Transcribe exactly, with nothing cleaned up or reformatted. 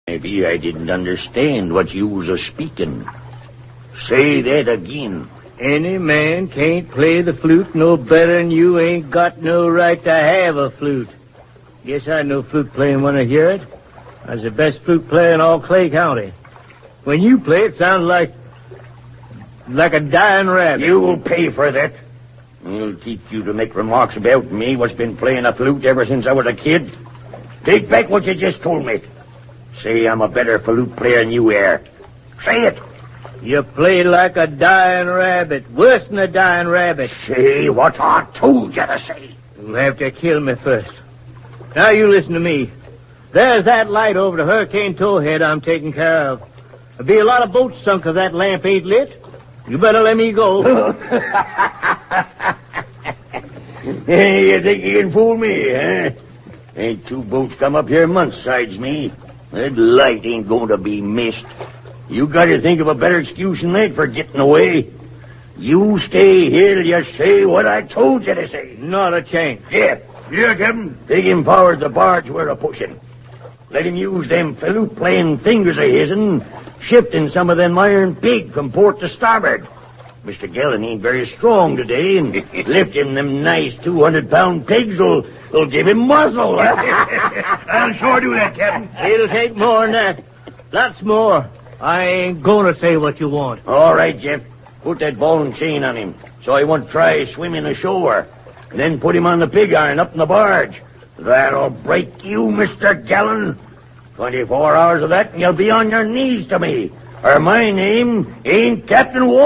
Maybe I didn't understand what you was a-speaking. Say that again. Any man can't play the flute no better than you ain't got no right to have a flute. Guess I know flute playing when I hear it. I was the best flute player in all Clay County. When you play, it sounds like... like a dying rabbit. You'll pay for that. I'll teach you to make remarks about me what's been playing a flute ever since I was a kid. Take back what you just told me. Say I'm a better flute player than you are. Say it. You play like a dying rabbit. Worse than a dying rabbit. Say what I told you to say. You'll have to kill me first. Now you listen to me. There's that light over the Hurricane Towhead I'm taking care of. There'll be a lot of boats sunk if that lamp ain't lit. You better let me go. Hey, you think you can fool me, huh? Ain't two boats come up here months sides me. That light ain't going to be missed. You got to think of a better excuse than that for getting away. You stay here till you say what I told you to say. Not a chance. Yeah, yeah, Captain. Take him forward the barge we're a-pushing. Let him use them flute-playing fingers of his'n, shifting some of them iron pig from port to starboard. Mister Gellin ain't very strong today, and lifting them nice two hundred pound pigs will, will give him muzzle. I'll sure do that, Captain. It'll take more than that. Lots more. I ain't gonna say what you want. All right, Jeff. Put that ball and chain on him, so he won't try swimming ashore. And then put him on the pig iron up in the barge. That'll break you, Mister Gellin. Twenty-four hours of that, and you'll be on your knees to me. Or my name ain't Captain War.